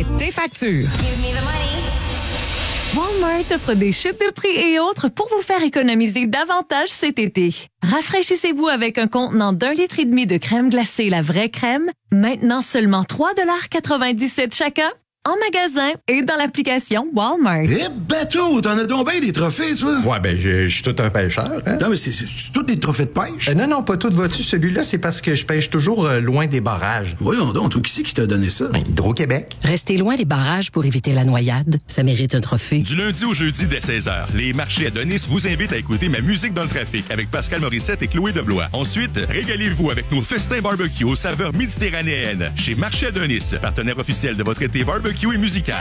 Paie tes factures. Walmart offre des chutes de prix et autres pour vous faire économiser davantage cet été. Rafraîchissez-vous avec un contenant d'1,5 litre de crème glacée La Vraie Crème, maintenant seulement 3,97 chacun, en magasin et dans l'application Walmart. Eh, bateau, t'en as donc bien des trophées, toi. Ouais, ben, je suis tout un pêcheur, hein? Non, mais c'est tous des trophées de pêche? Non, pas tout, vois-tu. Celui-là, c'est parce que je pêche toujours loin des barrages. Voyons donc, toi, qui c'est qui t'a donné ça? Hydro-Québec. Restez loin des barrages pour éviter la noyade. Ça mérite un trophée. Du lundi au jeudi dès 16h, les marchés Adonis vous invitent à écouter Ma musique dans le trafic avec Pascal Morissette et Chloé Deblois. Ensuite, régalez-vous avec nos festins barbecue aux saveurs méditerranéennes chez Marché Adonis, partenaire officiel de votre été barbecue et musical.